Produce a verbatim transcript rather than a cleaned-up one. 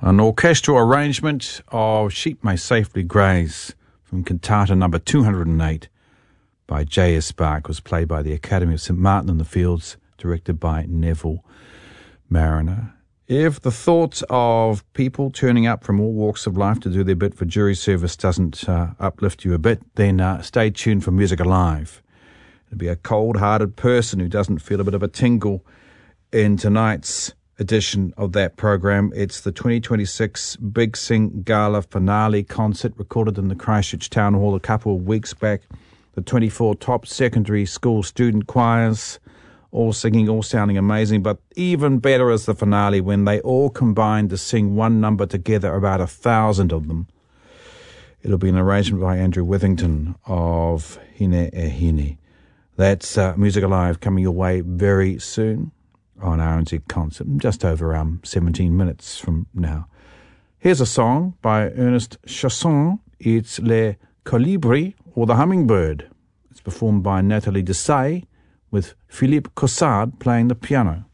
An orchestral arrangement of Sheep May Safely Graze from cantata number two hundred eight by J S Bach was played by the Academy of St Martin in the Fields, directed by Neville Mariner. If the thought of people turning up from all walks of life to do their bit for jury service doesn't uh, uplift you a bit, then uh, stay tuned for Music Alive. It'll be a cold-hearted person who doesn't feel a bit of a tingle in tonight's edition of that program. It's the twenty twenty-six Big Sing Gala finale concert recorded in the Christchurch Town Hall a couple of weeks back. The twenty-four top secondary school student choirs all singing, all sounding amazing, but even better is the finale when they all combine to sing one number together, about a thousand of them. It'll be an arrangement by Andrew Withington of Hine e Hine. That's uh, Music Alive coming your way very soon on R N Z Concert, just over um, seventeen minutes from now. Here's a song by Ernest Chasson. It's Le Colibri, or The Hummingbird. It's performed by Nathalie Dessay, with Philippe Cossard playing the piano.